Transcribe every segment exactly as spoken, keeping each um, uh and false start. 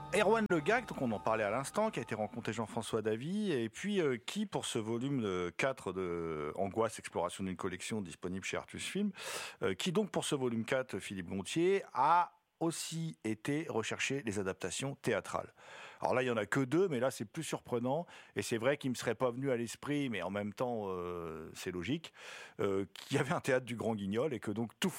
Erwan Le Gag, donc on en parlait à l'instant, qui a été rencontré Jean-François Davy, et puis euh, qui, pour ce volume de quatre de Angoisse, exploration d'une collection disponible chez Artus Film, euh, qui donc pour ce volume quatre, Philippe Gontier, a aussi été rechercher les adaptations théâtrales. Alors là, il n'y en a que deux, mais là, c'est plus surprenant, et c'est vrai qu'il ne me serait pas venu à l'esprit, mais en même temps, euh, c'est logique, euh, qu'il y avait un théâtre du Grand Guignol, et que donc, tout,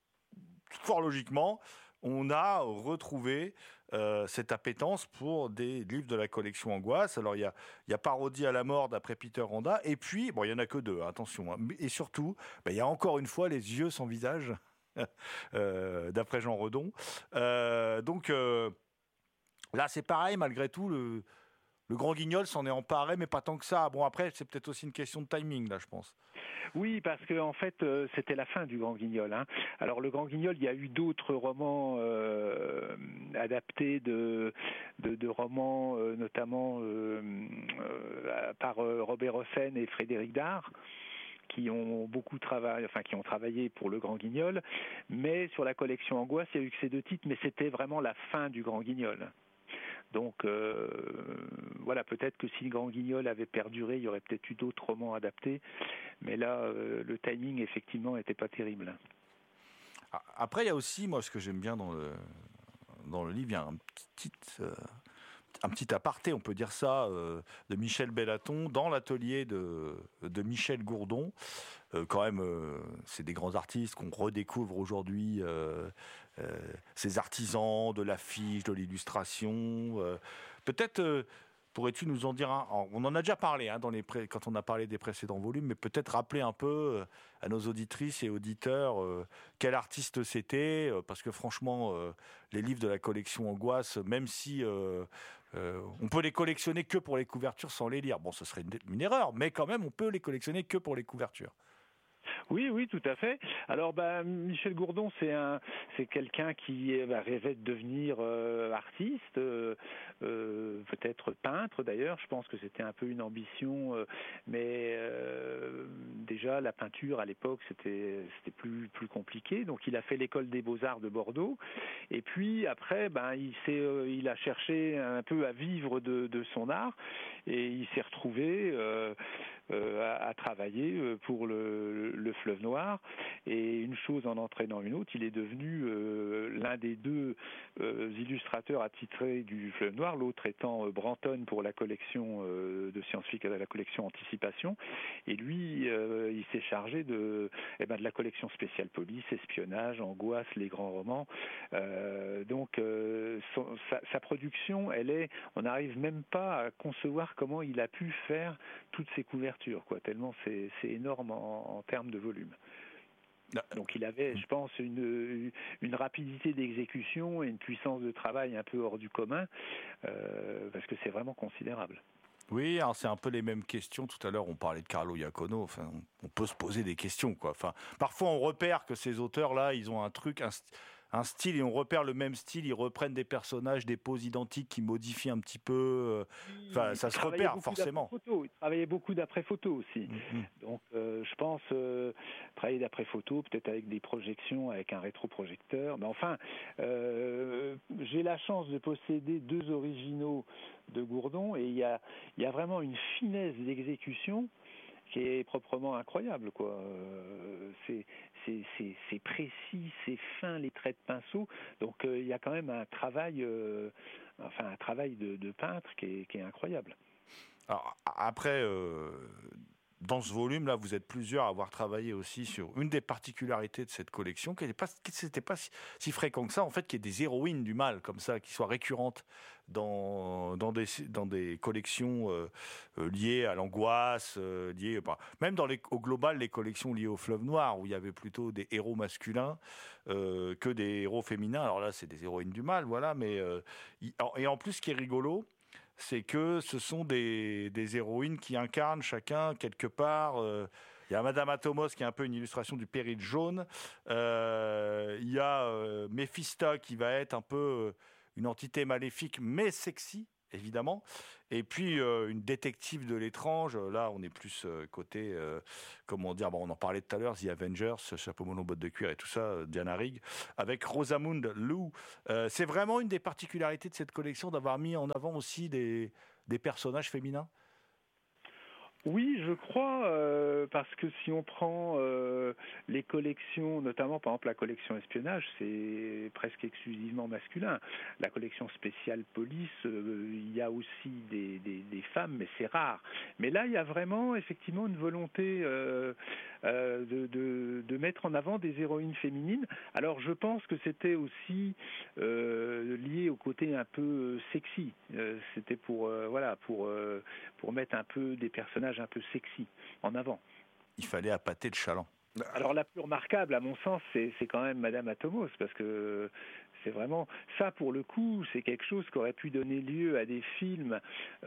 fort logiquement, on a retrouvé euh, cette appétence pour des livres de la collection Angoisse. Alors, il y a, il y a Parodie à la mort d'après Peter Randa, et puis, bon, il n'y en a que deux, hein, attention, hein, et surtout, ben, il y a encore une fois Les yeux sans visage, euh, d'après Jean Redon. Euh, donc, euh, là, c'est pareil, malgré tout, le, le Grand Guignol s'en est emparé, mais pas tant que ça. Bon, après, c'est peut-être aussi une question de timing, là, je pense. Oui, parce que en fait, euh, c'était la fin du Grand Guignol. Hein. Alors, le Grand Guignol, il y a eu d'autres romans euh, adaptés de, de, de romans, euh, notamment euh, euh, par euh, Robert Hossein et Frédéric Dard, qui ont beaucoup travaillé, enfin qui ont travaillé pour le Grand Guignol, mais sur la collection Angoisse, il y a eu que ces deux titres, mais c'était vraiment la fin du Grand Guignol. Donc euh, voilà, peut-être que si le Grand Guignol avait perduré, il y aurait peut-être eu d'autres romans adaptés, mais là, euh, le timing, effectivement, n'était pas terrible. Après, il y a aussi, moi, ce que j'aime bien dans le, dans le livre, il y a un petit... Euh... un petit aparté, on peut dire ça, euh, de Michel Bellaton dans l'atelier de, de Michel Gourdon. Euh, quand même, euh, c'est des grands artistes qu'on redécouvre aujourd'hui, euh, euh, ces artisans de l'affiche, de l'illustration. Euh, peut-être... Euh, pourrais-tu nous en dire un? On en a déjà parlé hein, dans les pré... quand on a parlé des précédents volumes, mais peut-être rappeler un peu euh, à nos auditrices et auditeurs euh, quel artiste c'était, euh, parce que franchement, euh, les livres de la collection Angoisse, même si euh, euh, on peut les collectionner que pour les couvertures sans les lire, bon, ce serait une, une erreur, mais quand même, on peut les collectionner que pour les couvertures. Oui, oui, tout à fait. Alors, bah, Michel Gourdon, c'est un, c'est quelqu'un qui bah, rêvait de devenir euh, artiste, euh, euh, peut-être peintre d'ailleurs. Je pense que c'était un peu une ambition, euh, mais euh, déjà la peinture à l'époque c'était, c'était plus plus compliqué. Donc, il a fait l'école des Beaux-Arts de Bordeaux, et puis après, ben, il s'est, euh, il a cherché un peu à vivre de, de son art, et il s'est retrouvé euh, euh, à, à travailler pour le, le Fleuve Noir, et une chose en entraînant une autre, il est devenu euh, l'un des deux euh, illustrateurs attitrés du Fleuve Noir, l'autre étant euh, Brantôme pour la collection euh, de science-fiction, la collection Anticipation, et lui, euh, il s'est chargé de, eh ben, de la collection spéciale police, espionnage, angoisse, les grands romans. Euh, donc, euh, son, sa, sa production, elle est, on n'arrive même pas à concevoir comment il a pu faire toutes ces couvertures, quoi, tellement c'est, c'est énorme en, en termes de volume. Donc il avait, je pense, une, une rapidité d'exécution et une puissance de travail un peu hors du commun, euh, parce que c'est vraiment considérable. Oui, alors c'est un peu les mêmes questions. Tout à l'heure, on parlait de Carlo Iacono. Enfin, on, on peut se poser des questions, quoi. Enfin, parfois, on repère que ces auteurs-là, ils ont un truc, un, un style, et on repère le même style. Ils reprennent des personnages, des poses identiques, qui modifient un petit peu. Enfin, ça se repère forcément. Il travaillait beaucoup d'après-photo aussi. Mm-hmm. Donc, euh, je pense euh, travailler d'après-photo, peut-être avec des projections, avec un rétroprojecteur. Mais enfin, euh, j'ai la chance de posséder deux originaux de Gourdon, et il y a, il y a vraiment une finesse d'exécution qui est proprement incroyable, quoi. Euh, c'est, c'est, c'est, c'est précis, c'est fin, les traits de pinceau. Donc euh, il y a quand même un travail, euh, enfin un travail de, de peintre qui est, qui est incroyable. Alors, après, euh, dans ce volume-là, vous êtes plusieurs à avoir travaillé aussi sur une des particularités de cette collection, qui n'était pas, qui pas si, si fréquent que ça, en fait, qu'il y ait des héroïnes du mal, comme ça, qui soient récurrentes dans, dans, des, dans des collections euh, liées à l'angoisse, euh, liées, bah, même dans les, au global, les collections liées au Fleuve Noir, où il y avait plutôt des héros masculins euh, que des héros féminins. Alors là, c'est des héroïnes du mal, voilà, mais... Euh, et en plus, ce qui est rigolo, c'est que ce sont des, des héroïnes qui incarnent chacun quelque part. Euh, il y a Madame Atomos qui est un peu une illustration du péril jaune. Euh, il y a euh, Méphisto qui va être un peu une entité maléfique mais sexy. évidemment. Et puis euh, une détective de l'étrange, là on est plus euh, côté, euh, comment dire, bon, on en parlait tout à l'heure, The Avengers, chapeau melon, bottes de cuir et tout ça, euh, Diana Rigg, avec Rosamund Lou. Euh, c'est vraiment une des particularités de cette collection d'avoir mis en avant aussi des, des personnages féminins. Oui, je crois, euh, parce que si on prend euh, les collections, notamment par exemple la collection espionnage, c'est presque exclusivement masculin. La collection spéciale police, euh, il y a aussi des, des, des femmes, mais c'est rare. Mais là, il y a vraiment effectivement une volonté euh, euh, de, de, de mettre en avant des héroïnes féminines. Alors je pense que c'était aussi euh, lié au côté un peu sexy. Euh, c'était pour euh, voilà pour euh, pour mettre un peu des personnages un peu sexy en avant. Il fallait appâter le chaland. Alors la plus remarquable, à mon sens, c'est, c'est quand même Madame Atomos, parce que c'est vraiment ça, pour le coup, c'est quelque chose qui aurait pu donner lieu à des films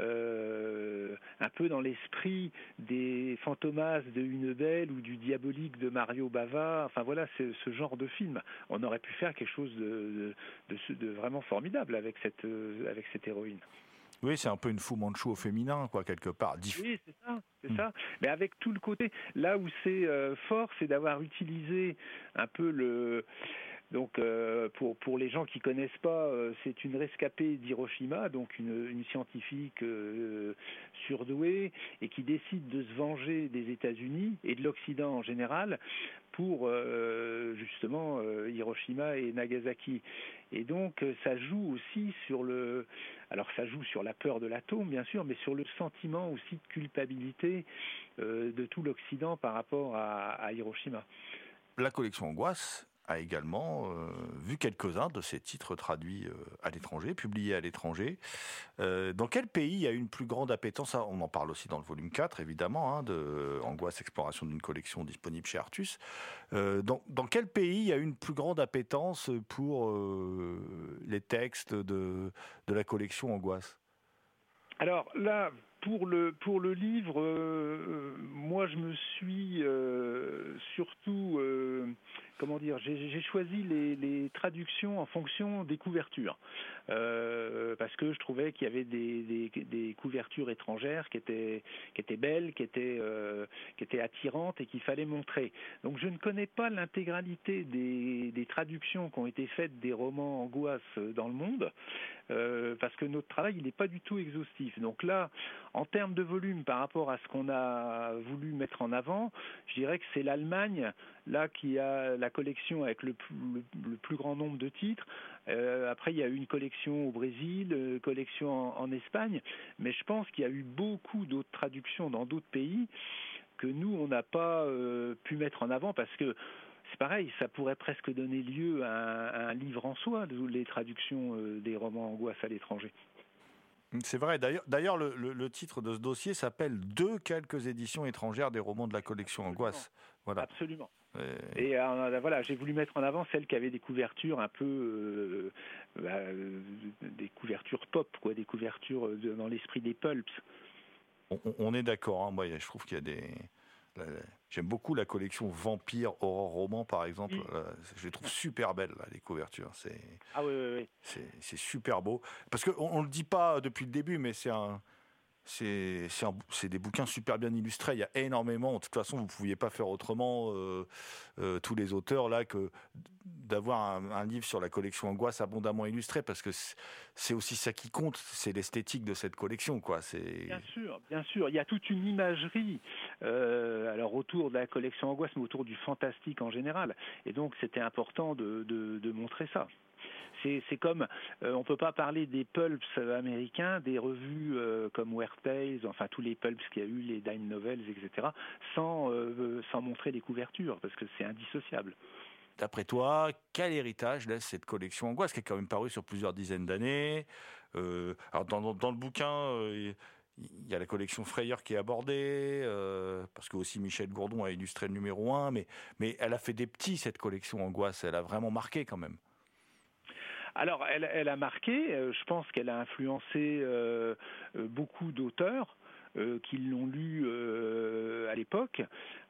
euh, un peu dans l'esprit des Fantomas de Une Belle ou du Diabolique de Mario Bava. Enfin voilà, c'est ce genre de film. On aurait pu faire quelque chose de, de, de, de vraiment formidable avec cette, avec cette héroïne. Oui, c'est un peu une Fu Manchu au féminin, quoi, quelque part. Dif- Oui, c'est ça, c'est Hmm. ça. Mais avec tout le côté, là où c'est euh, fort, c'est d'avoir utilisé un peu le. Donc, euh, pour pour les gens qui connaissent pas, euh, c'est une rescapée d'Hiroshima, donc une, une scientifique euh, surdouée et qui décide de se venger des États-Unis et de l'Occident en général pour euh, justement euh, Hiroshima et Nagasaki. Et donc, euh, ça joue aussi sur le. Alors, ça joue sur la peur de l'atome, bien sûr, mais sur le sentiment aussi de culpabilité euh, de tout l'Occident par rapport à, à Hiroshima. La collection Angoisse a également euh, vu quelques-uns de ces titres traduits euh, à l'étranger, publiés à l'étranger. Euh, dans quel pays il y a une plus grande appétence? On en parle aussi dans le volume quatre, évidemment, hein, de Angoisse, exploration d'une collection disponible chez Artus. Euh, dans, dans quel pays il y a une plus grande appétence pour euh, les textes de, de la collection Angoisse? Alors là, pour le pour le livre, euh, moi je me suis euh, surtout euh, comment dire, j'ai, j'ai choisi les, les traductions en fonction des couvertures, euh, parce que je trouvais qu'il y avait des, des, des couvertures étrangères qui étaient qui étaient belles, qui étaient euh, qui étaient attirantes et qu'il fallait montrer. Donc je ne connais pas l'intégralité des, des traductions qui ont été faites des romans Angoisse dans le monde. Euh, parce que notre travail il n'est pas du tout exhaustif. Donc là, en termes de volume par rapport à ce qu'on a voulu mettre en avant, je dirais que c'est l'Allemagne là qui a la collection avec le plus, le, le plus grand nombre de titres. Euh, après, il y a eu une collection au Brésil, une collection en, en Espagne, mais je pense qu'il y a eu beaucoup d'autres traductions dans d'autres pays que nous, on n'a pas euh, pu mettre en avant parce que c'est pareil, ça pourrait presque donner lieu à un, à un livre en soi, les traductions euh, des romans Angoisse à l'étranger. C'est vrai. D'ailleurs, d'ailleurs le, le, le titre de ce dossier s'appelle « De quelques éditions étrangères des romans de la collection Absolument. Angoisse ». Voilà. Absolument. Et, Et euh, voilà, j'ai voulu mettre en avant celles qui avaient des couvertures un peu, euh, bah, des couvertures pop, quoi, des couvertures de, dans l'esprit des pulps. On, on est d'accord. Hein, moi, je trouve qu'il y a des. J'aime beaucoup la collection Vampire, Horror Roman, par exemple. Oui. Je les trouve super belles, là, les couvertures. C'est, ah oui, oui, oui. C'est, c'est super beau. Parce qu'on ne le dit pas depuis le début, mais c'est un. C'est, c'est, un, c'est des bouquins super bien illustrés. Il y a énormément. De toute façon, vous ne pouviez pas faire autrement, euh, euh, tous les auteurs, là, que d'avoir un, un livre sur la collection Angoisse abondamment illustré, parce que c'est, c'est aussi ça qui compte. C'est l'esthétique de cette collection, quoi. C'est... Bien sûr, bien sûr. Il y a toute une imagerie, euh, alors autour de la collection Angoisse, mais autour du fantastique en général. Et donc, c'était important de, de, de montrer ça. C'est, c'est comme, euh, on ne peut pas parler des pulps américains, des revues euh, comme Weird Tales, enfin tous les pulps qu'il y a eu, les dime novels, et cetera, sans, euh, sans montrer les couvertures, parce que c'est indissociable. D'après toi, quel héritage laisse cette collection Angoisse, qui est quand même parue sur plusieurs dizaines d'années? euh, Alors dans, dans, dans le bouquin, euh, il y a la collection Freyer qui est abordée, euh, parce que aussi Michel Gourdon a illustré le numéro un, mais, mais elle a fait des petits, cette collection Angoisse, elle a vraiment marqué quand même. Alors, elle, elle a marqué, euh, je pense qu'elle a influencé euh, beaucoup d'auteurs euh, qui l'ont lu euh, à l'époque.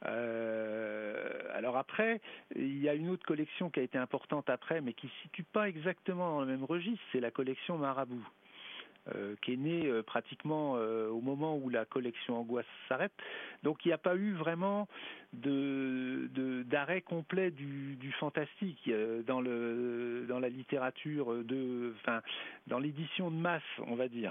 Euh, alors après, il y a une autre collection qui a été importante après, mais qui ne se situe pas exactement dans le même registre, c'est la collection Marabout. euh, qui est né euh, pratiquement euh, au moment où la collection Angoisse s'arrête. Donc il n'y a pas eu vraiment de, de d'arrêt complet du, du fantastique euh, dans le dans la littérature de, enfin dans l'édition de masse, on va dire.